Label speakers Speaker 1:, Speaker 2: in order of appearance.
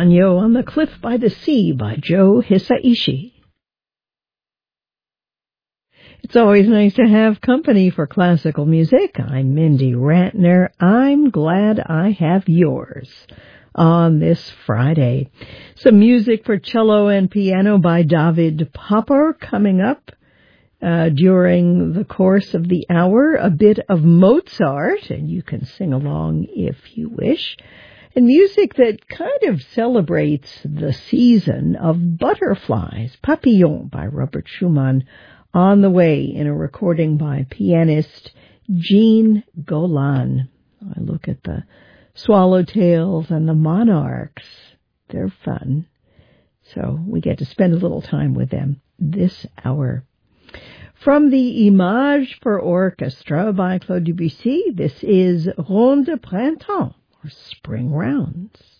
Speaker 1: Banyo on the Cliff by the Sea by Joe Hisaishi. It's always nice to have company for classical music. I'm Mindy Rantner. I'm glad I have yours on this Friday. Some music for cello and piano by David Popper coming up during the course of the hour. A bit of Mozart, and you can sing along if you wish. And music that kind of celebrates the season of butterflies. Papillon by Robert Schumann on the way in a recording by pianist Jean Golan. I look at the swallowtails and the monarchs. They're fun. So we get to spend a little time with them this hour. From the Images for Orchestra by Claude Debussy, this is Ronde de Printemps, or Spring Rounds.